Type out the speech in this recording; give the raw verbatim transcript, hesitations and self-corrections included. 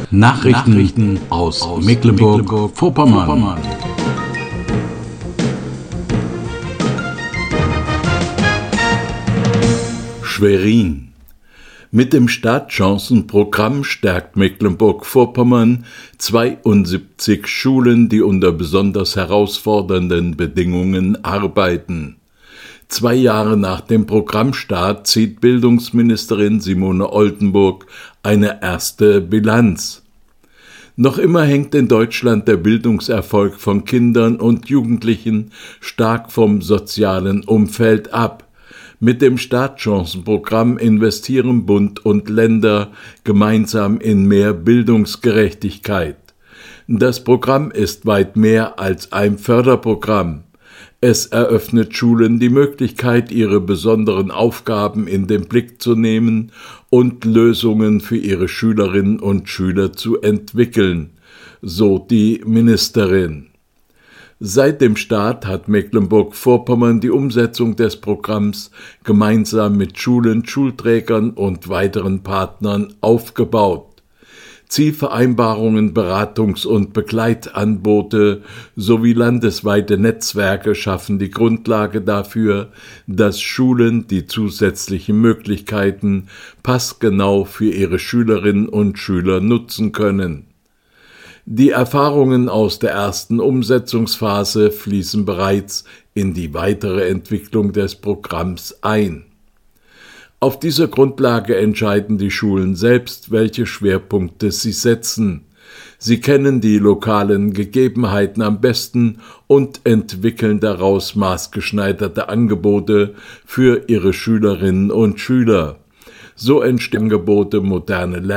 Nachrichten, Nachrichten aus, aus Mecklenburg-Vorpommern. Mecklenburg Schwerin. Mit dem Startchancenprogramm stärkt Mecklenburg-Vorpommern zweiundsiebzig Schulen, die unter besonders herausfordernden Bedingungen arbeiten. Zwei Jahre nach dem Programmstart zieht Bildungsministerin Simone Oldenburg eine erste Bilanz. Noch immer hängt in Deutschland der Bildungserfolg von Kindern und Jugendlichen stark vom sozialen Umfeld ab. Mit dem Startchancenprogramm investieren Bund und Länder gemeinsam in mehr Bildungsgerechtigkeit. Das Programm ist weit mehr als ein Förderprogramm. Es eröffnet Schulen die Möglichkeit, ihre besonderen Aufgaben in den Blick zu nehmen und Lösungen für ihre Schülerinnen und Schüler zu entwickeln, so die Ministerin. Seit dem Start hat Mecklenburg-Vorpommern die Umsetzung des Programms gemeinsam mit Schulen, Schulträgern und weiteren Partnern aufgebaut. Zielvereinbarungen, Beratungs- und Begleitangebote sowie landesweite Netzwerke schaffen die Grundlage dafür, dass Schulen die zusätzlichen Möglichkeiten passgenau für ihre Schülerinnen und Schüler nutzen können. Die Erfahrungen aus der ersten Umsetzungsphase fließen bereits in die weitere Entwicklung des Programms ein. Auf dieser Grundlage entscheiden die Schulen selbst, welche Schwerpunkte sie setzen. Sie kennen die lokalen Gegebenheiten am besten und entwickeln daraus maßgeschneiderte Angebote für ihre Schülerinnen und Schüler. So entstehen Angebote moderne